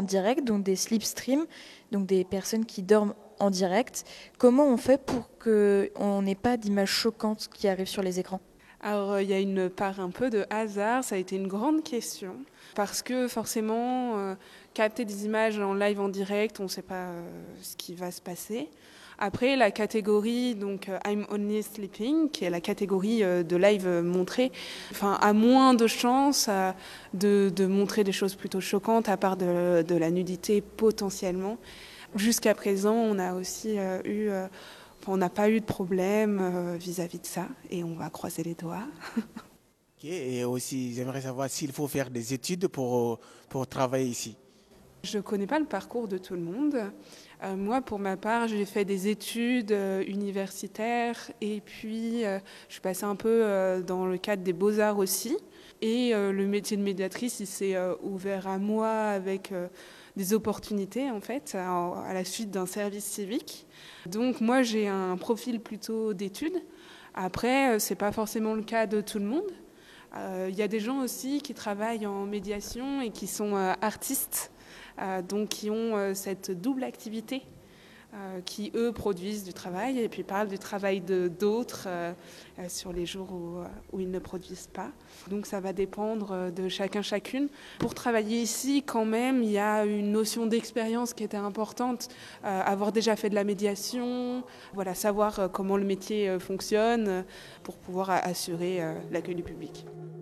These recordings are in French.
direct, donc des slipstreams, donc des personnes qui dorment en direct. Comment on fait pour qu'on n'ait pas d'images choquantes qui arrivent sur les écrans ? Alors, il y a une part un peu de hasard, ça a été une grande question, parce que forcément, capter des images en live, en direct, on ne sait pas ce qui va se passer. Après, la catégorie, donc I'm Only Sleeping, qui est la catégorie de live montré, a moins de chances de montrer des choses plutôt choquantes, à part de la nudité potentiellement. Jusqu'à présent, on a aussi on n'a pas eu de problème vis-à-vis de ça, et on va croiser les doigts. Et aussi, j'aimerais savoir s'il faut faire des études pour travailler ici. Je ne connais pas le parcours de tout le monde. Moi, pour ma part, j'ai fait des études universitaires et puis je suis passée un peu dans le cadre des beaux-arts aussi. Et le métier de médiatrice, il s'est ouvert à moi avec des opportunités, en fait, à la suite d'un service civique. Donc moi, j'ai un profil plutôt d'études. Après, ce n'est pas forcément le cas de tout le monde. Il y a des gens aussi qui travaillent en médiation et qui sont artistes. Donc qui ont cette double activité, qui eux produisent du travail et puis parlent du travail d'autres sur les jours où ils ne produisent pas. Donc ça va dépendre de chacune. Pour travailler ici, quand même, il y a une notion d'expérience qui était importante, avoir déjà fait de la médiation, voilà, savoir comment le métier fonctionne pour pouvoir assurer l'accueil du public.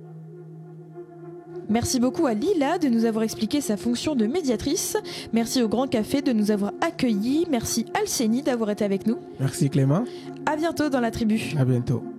Merci beaucoup à Lila de nous avoir expliqué sa fonction de médiatrice. Merci au Grand Café de nous avoir accueillis. Merci Alcénie d'avoir été avec nous. Merci Clément. À bientôt dans la tribu. À bientôt.